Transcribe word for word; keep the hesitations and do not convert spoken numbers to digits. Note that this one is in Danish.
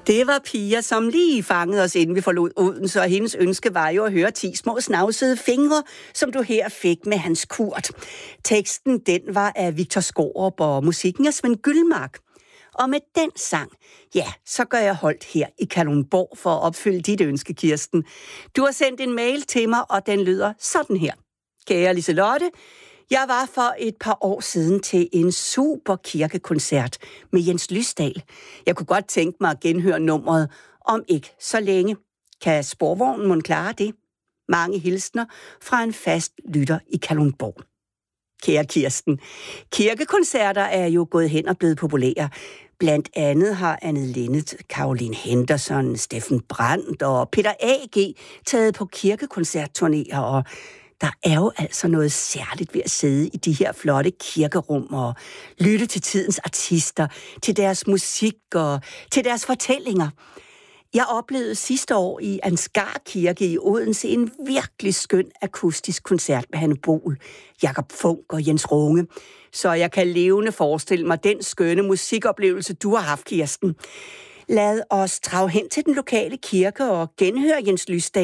Det var Pia, som lige fangede os, inden vi forlod Odense, og hendes ønske var jo at høre ti små snavsede fingre, som du her fik med Hans Kurt. Teksten, den var af Victor Skaarup, og musikken af Svend Gyldmark. Og med den sang, ja, så gør jeg holdt her i Kalundborg for at opfylde dit ønske, Kirsten. Du har sendt en mail til mig, og den lyder sådan her. Kære Liselotte, jeg var for et par år siden til en super kirkekoncert med Jens Lysdal. Jeg kunne godt tænke mig at genhøre nummeret om ikke så længe. Kan sporvognen mon klare det? Mange hilsner fra en fast lytter i Kalundborg. Kære Kirsten, kirkekoncerter er jo gået hen og blevet populære. Blandt andet har Anne Linnet, Caroline Henderson, Steffen Brandt og Peter A G taget på kirkekoncertturnéer, og der er jo altså noget særligt ved at sidde i de her flotte kirkerum og lytte til tidens artister, til deres musik og til deres fortællinger. Jeg oplevede sidste år i Ansgar Kirke i Odense en virkelig skøn akustisk koncert med Hanne Boel, Jakob Funk og Jens Runge. Så jeg kan levende forestille mig den skønne musikoplevelse, du har haft, Kirsten. Lad os drage hen til den lokale kirke og genhøre Jens Lysdal